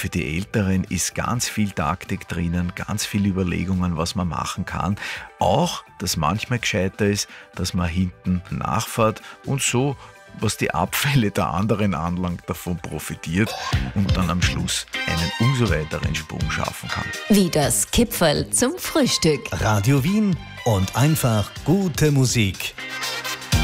für die Älteren ist ganz viel Taktik drinnen, ganz viel Überlegungen, was man machen kann. Auch, dass manchmal gescheiter ist, dass man hinten nachfährt und so, was die Abfälle der anderen anlangt, davon profitiert und dann am Schluss einen umso weiteren Sprung schaffen kann. Wie das Kipferl zum Frühstück. Radio Wien und einfach gute Musik.